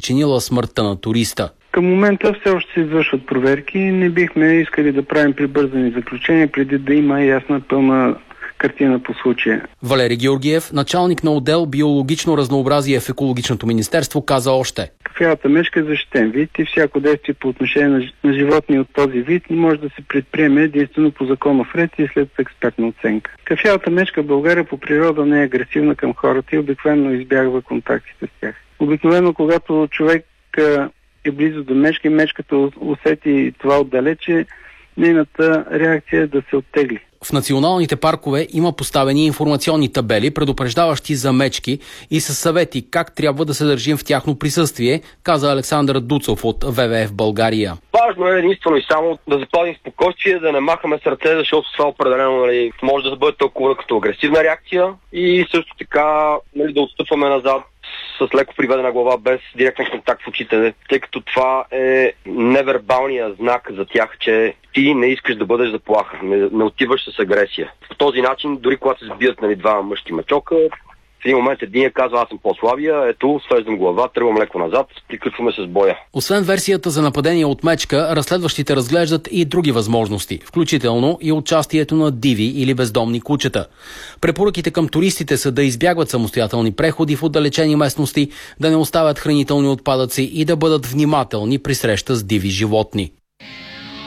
причинила смъртта на туриста. Към момента все още се извършват проверки. Не бихме искали да правим прибързани заключения, преди да има ясна пълна картина по случая. Валери Георгиев, началник на отдел биологично разнообразие в екологичното министерство, каза още: Кафявата мечка е защитен вид и всяко действие по отношение на животни от този вид може да се предприеме единствено по законов ред и след експертна оценка. Кафявата мечка в България по природа не е агресивна към хората и обикновено избягва контактите с тях. Обикновено, когато човек е близо до мечка и мечката усети това отдалече, нейната реакция е да се оттегли. В националните паркове има поставени информационни табели, предупреждаващи за мечки и със съвети как трябва да се държим в тяхно присъствие, каза Александър Дуцов от ВВФ България. Важно е единствено и само да запазим спокойствие, да не махаме сърце, защото това определено може да бъде толкова като агресивна реакция и също така да отстъпваме назад с леко приведена глава, без директен контакт в очите, тъй като това е невербалният знак за тях, че ти не искаш да бъдеш заплаха, не отиваш с агресия. По този начин, дори когато се сбият два мъжки мачока, в един момент един казва: аз съм по-слабия, ето, свеждам глава, тръгвам леко назад, приключваме с боя. Освен версията за нападение от мечка, разследващите разглеждат и други възможности, включително и участието на диви или бездомни кучета. Препоръките към туристите са да избягват самостоятелни преходи в отдалечени местности, да не оставят хранителни отпадъци и да бъдат внимателни при среща с диви животни.